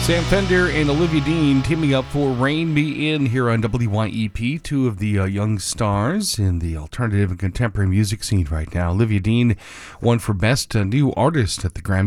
Sam Fender and Olivia Dean teaming up for Rain Me In here on WYEP, two of the young stars in the alternative and contemporary music scene right now. Olivia Dean won for Best New Artist at the Grammy